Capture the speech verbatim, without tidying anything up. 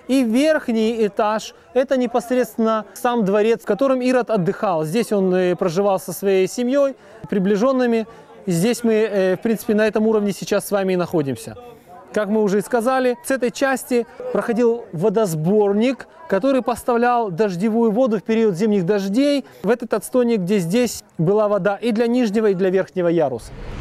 И верхний этаж – это непосредственно сам дворец, в котором Ирод отдыхал. Здесь он проживал со своей семьей, приближенными. Здесь мы, в принципе, на этом уровне сейчас с вами и находимся. Как мы уже и сказали, с этой части проходил водосборник, который поставлял дождевую воду в период зимних дождей в этот отстойник, где здесь была вода и для нижнего, и для верхнего яруса.